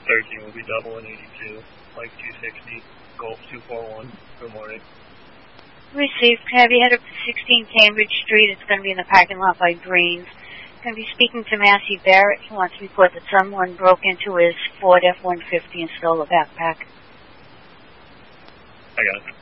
13 will be double and 82, like 260, Golf 241. Good morning. Received. Have you head up to 16 Cambridge Street? It's going to be in the parking lot by Greens. Going to be speaking to Massey Barrett. He wants to report that someone broke into his Ford F-150 and stole a backpack. I got it.